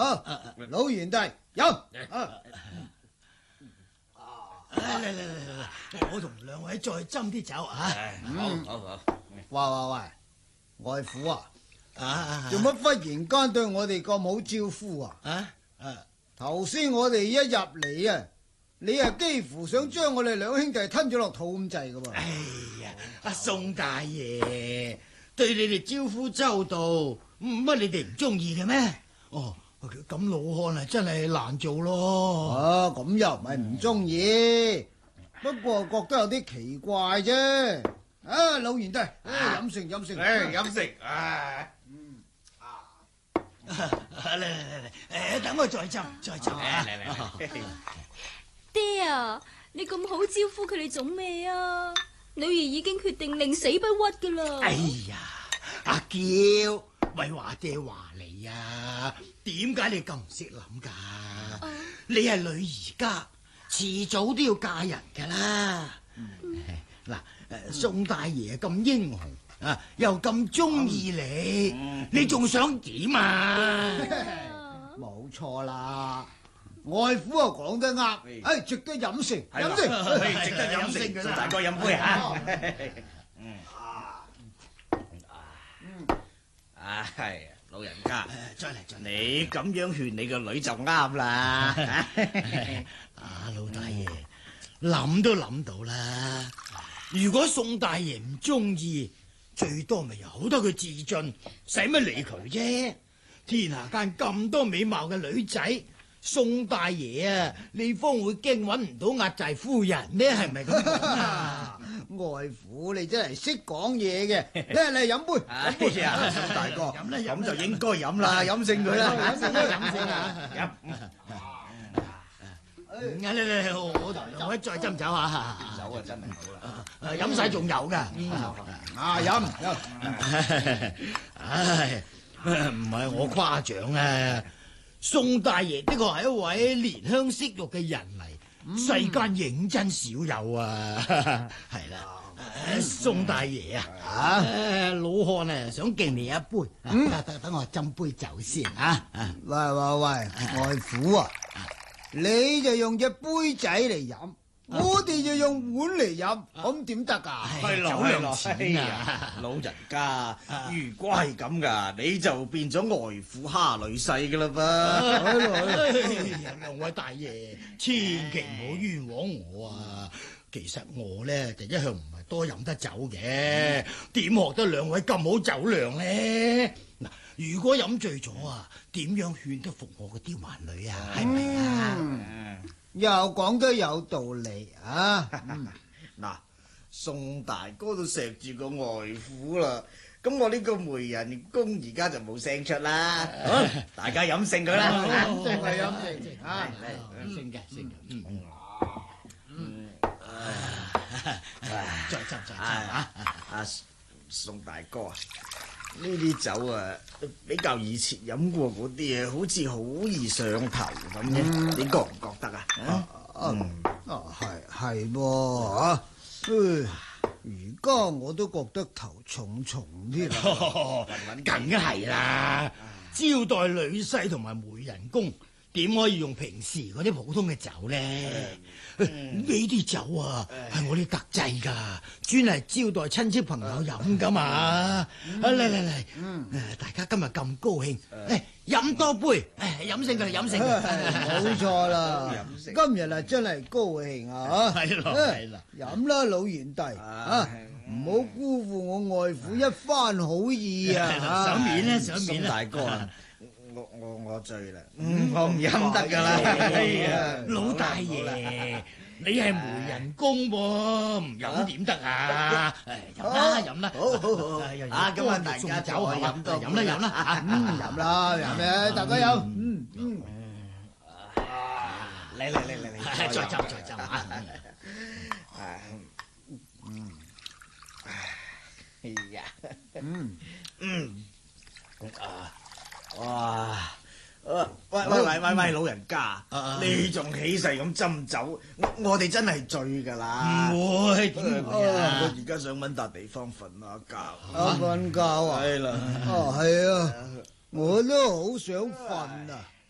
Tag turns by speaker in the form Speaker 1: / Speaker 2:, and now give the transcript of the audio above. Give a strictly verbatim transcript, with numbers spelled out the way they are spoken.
Speaker 1: 啊，老賢弟飲。
Speaker 2: 嚟嚟嚟嚟，我同兩位再斟啲酒啊！
Speaker 3: 好好好。
Speaker 1: 喂喂喂，外父啊，
Speaker 2: 啊，
Speaker 1: 做乜忽然間對我哋咁好招呼啊？
Speaker 2: 啊啊！
Speaker 1: 頭先我哋一入嚟啊，你啊幾乎想將我哋兩兄弟吞咗落肚咁滯噶噃。
Speaker 2: 哎呀，阿宋大爺對你哋招呼周到，乜你哋唔中意嘅咩？哦，咁老漢啊真係難做咯。
Speaker 1: 啊，咁又唔係唔中意，不過覺得有啲奇怪啫。啊，老賢弟，飲勝飲勝，
Speaker 3: 誒飲食啊！
Speaker 2: 嚟嚟嚟嚟，誒等我再斟再斟啊！
Speaker 3: 嚟嚟嚟。
Speaker 4: 爹啊，你咁好招呼佢哋做咩啊？女兒已經決定寧死不屈噶啦。
Speaker 2: 哎呀，阿嬌，咪話爹話你啊，點解你咁唔識諗噶？
Speaker 4: 啊、
Speaker 2: 你係女兒家，遲早都要嫁人噶啦。嗱、嗯，誒，宋大爺咁英雄啊，又咁中意你，嗯、你仲想點啊？
Speaker 1: 冇錯啦。外父啊講得啱，誒值得飲勝，飲勝，
Speaker 3: 值得飲勝，宋大哥飲杯啊！嗯啊，啊係老人家，
Speaker 2: 再嚟再嚟，
Speaker 3: 你咁樣勸你個女就啱啦。
Speaker 2: 啊老大爺諗都諗到啦，如果宋大爺唔中意，最多咪由得佢自盡，使乜理佢啫？天下間咁多美貌嘅女仔。宋大爺啊，你方會驚揾唔到壓寨夫人呢？係咪咁講啊？
Speaker 1: 外父你真係識講嘢嘅，嚟嚟飲杯，飲杯啊，宋大哥，
Speaker 2: 飲啦
Speaker 3: 飲就應該飲啦，飲勝佢啦，
Speaker 1: 飲勝啦，飲勝啊！
Speaker 2: 飲，嚟嚟嚟，我同兩位再斟酒啊！
Speaker 3: 酒啊真係好啦，
Speaker 2: 飲晒仲有噶，
Speaker 1: 啊飲飲，
Speaker 2: 唉，唔係我誇獎啊！宋大爺的確係一位憐香惜玉嘅人嚟，嗯、世間認真少有啊！係啦，啊、宋大爺啊，啊老漢啊想敬你一杯，等等等我斟杯酒先啊！
Speaker 1: 喂喂喂，外父啊，你就用隻杯仔嚟飲。我哋就用碗嚟飲，咁點得噶？
Speaker 3: 係咯係咯，係啊！老人家，如果係咁噶，你就變咗外父蝦女婿噶啦噃！
Speaker 2: 兩位大爺，千祈唔好冤枉我啊！其實我咧就一向唔係多飲得酒嘅，點學得兩位咁好酒量咧？嗱，如果飲醉咗啊，點樣勸得服我個刁蠻女啊？係咪啊？
Speaker 1: 又講得有道理啊！
Speaker 3: 嗱，宋大哥都錫住個外父啦，咁我呢個媒人公而家就冇聲出啦。好，大家飲勝佢啦，
Speaker 1: 飲勝係飲勝啊！
Speaker 2: 勝嘅勝嘅，嗯嗯，再斟再斟啊！
Speaker 3: 阿宋大哥啊，呢啲酒啊比較以前飲過嗰啲啊，好似好易上頭咁嘅，你覺唔覺得啊？
Speaker 1: 嗯，啊係係噃啊！而家我都覺得頭重重啲啦，
Speaker 2: 梗係啦！招待女婿同埋媒人公，點可以用平時嗰啲普通嘅酒咧？呢啲酒啊，係我哋特製噶，專係招待親戚朋友飲噶嘛。嚟嚟嚟，誒，大家今日咁高興，誒，飲多杯，誒，飲勝佢，飲勝佢，
Speaker 1: 冇錯啦。今日啊，真係高興啊！
Speaker 2: 係咯，係啦，
Speaker 1: 飲啦，老賢弟啊，唔好辜負我外父一番好意啊！
Speaker 2: 賞面啦，賞面啦，
Speaker 3: 大哥啊！我我我醉啦，我唔飲得噶啦。
Speaker 2: 老大爺，你係媒人公喎，唔飲點得啊？飲啦飲啦，好好好，啊咁啊，大家酒飲多，飲啦飲啦，
Speaker 1: 嗯飲啦飲啦，大家飲，嗯嗯，
Speaker 3: 嚟嚟嚟嚟嚟，
Speaker 2: 再斟再斟啊！
Speaker 3: 嗯，哎呀，
Speaker 1: 嗯
Speaker 3: 嗯，啊。哇！喂喂喂喂喂，老人家，你仲起勢咁斟酒，我我哋真係醉噶啦！
Speaker 2: 唔會點會啊？
Speaker 3: 我而家想搵笪地方瞓下覺。
Speaker 1: 啊瞓覺啊？
Speaker 3: 係啦。
Speaker 1: 哦係啊，我都好想瞓啊。